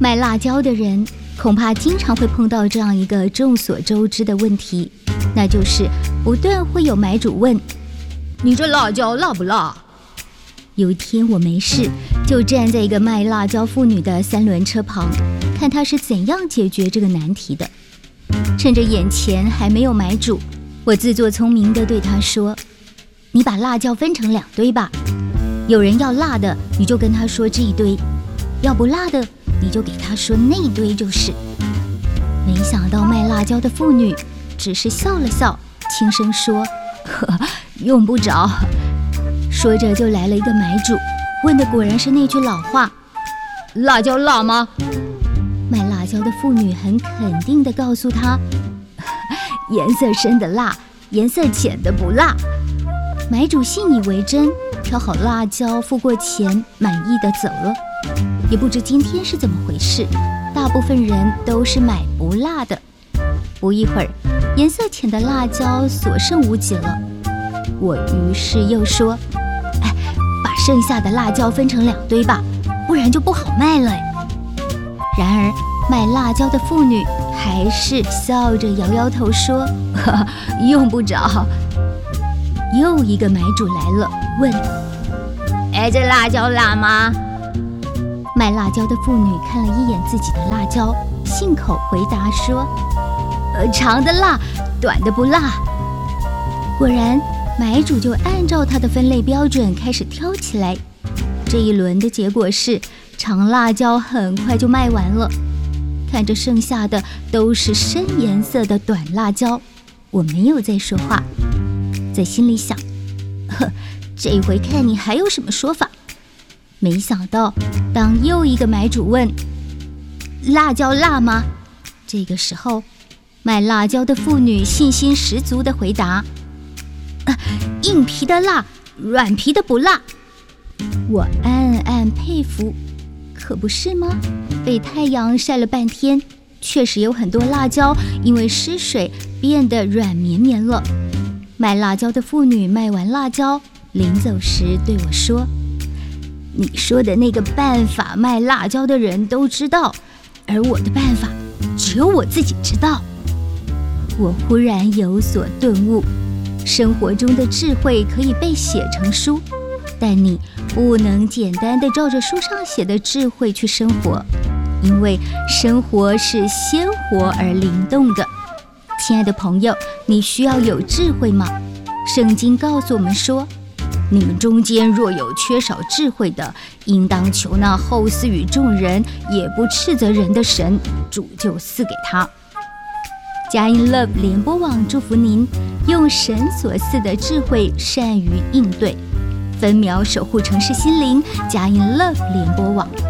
卖辣椒的人恐怕经常会碰到这样一个众所周知的问题，那就是不断会有买主问： 你这辣椒辣不辣？ 有一天我没事，就站在一个卖辣椒妇女的3轮车旁，看她是怎样解决这个难题的。趁着眼前还没有买主，我自作聪明地对她说：你把辣椒分成2堆吧，有人要辣的，你就跟他说这一堆，要不辣的，你就给他说那一堆就是。没想到卖辣椒的妇女只是笑了笑，轻声说：用不着。说着就来了一个买主，问的果然是那句老话： 辣椒辣吗？ 卖辣椒的妇女很肯定地告诉他：颜色深的辣，颜色浅的不辣。买主信以为真，挑好辣椒，付过钱，满意地走了。也不知今天是怎么回事，大部分人都是买不辣的。不一会儿，颜色浅的辣椒所剩无几了。我于是又说：把剩下的辣椒分成2堆吧，不然就不好卖了。然而卖辣椒的妇女还是笑着摇摇头说：用不着。又一个买主来了，问： 这辣椒辣吗？ 卖辣椒的妇女看了一眼自己的辣椒，信口回答说：长的辣，短的不辣。果然买主就按照他的分类标准开始挑起来。这一轮的结果是，长辣椒很快就卖完了。看着剩下的都是深颜色的短辣椒，我没有再说话，在心里想：这回看你还有什么说法。没想到当又一个买主问：辣椒辣吗？这个时候卖辣椒的妇女信心十足地回答：硬皮的辣，软皮的不辣。我暗暗佩服，可不是吗？被太阳晒了半天，确实有很多辣椒因为失水变得软绵绵了。卖辣椒的妇女卖完辣椒，临走时对我说：你说的那个办法卖辣椒的人都知道，而我的办法只有我自己知道。我忽然有所顿悟，生活中的智慧可以被写成书，但你不能简单地照着书上写的智慧去生活，因为生活是鲜活而灵动的。亲爱的朋友，你需要有智慧吗？圣经告诉我们说，你们中间若有缺少智慧的，应当求那厚赐与众人，也不斥责人的神，主就赐给他。佳音 Love 联播网祝福您，用神所赐的智慧善于应对，分秒守护城市心灵。佳音 Love 联播网。